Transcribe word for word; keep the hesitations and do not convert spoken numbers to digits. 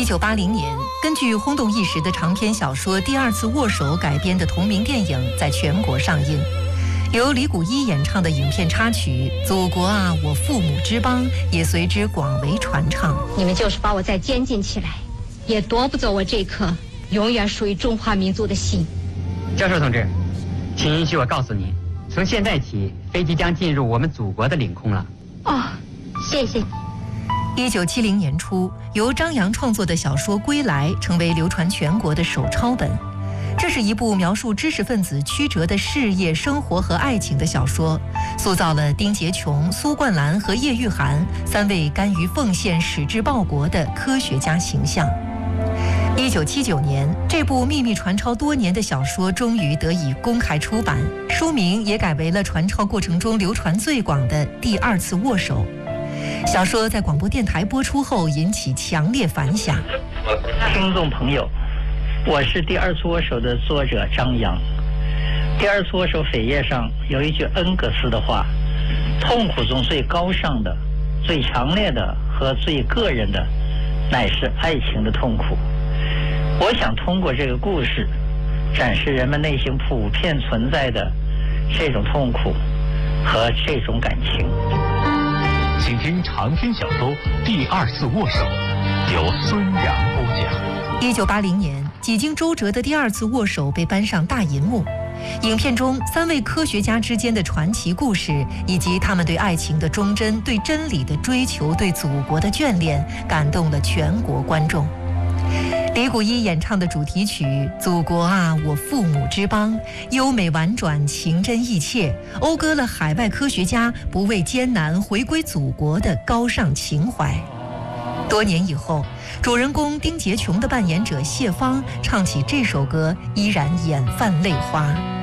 一九八零年，根据轰动一时的长篇小说《第二次握手》改编的同名电影在全国上映。由李谷一演唱的影片插曲《祖国啊，我父母之邦》也随之广为传唱。 你们就是把我再监禁起来，也夺不走我这颗永远属于中华民族的心。 教授同志，请允许我告诉您，从现在起，飞机将进入我们祖国的领空了。 哦，谢谢。 一九七零年初，由张扬创作的小说《归来》成为流传全国的手抄本。这是一部描述知识分子曲折的事业、生活和爱情的小说，塑造了丁洁琼、苏冠兰和叶玉涵三位甘于奉献、矢志报国的科学家形象。一九七九年，这部秘密传抄多年的小说终于得以公开出版，书名也改为了传抄过程中流传最广的《第二次握手》。小说在广播电台播出后引起强烈反响。 听众朋友，我是《第二次握手》的作者张扬。《第二次握手》扉页上有一句恩格斯的话：痛苦中最高尚的、最强烈的和最个人的，乃是爱情的痛苦。我想通过这个故事，展示人们内心普遍存在的这种痛苦和这种感情。 请听长篇小说《第二次握手》，由孙阳播讲。 一九八零年，几经周折的《第二次握手》被搬上大银幕。影片中三位科学家之间的传奇故事，以及他们对爱情的忠贞、对真理的追求、对祖国的眷恋，感动了全国观众。李谷一演唱的主题曲《祖国啊，我父母之邦》，优美婉转，情真意切，讴歌了海外科学家不畏艰难回归祖国的高尚情怀。多年以后，主人公丁洁琼的扮演者谢芳唱起这首歌，依然眼泛泪花。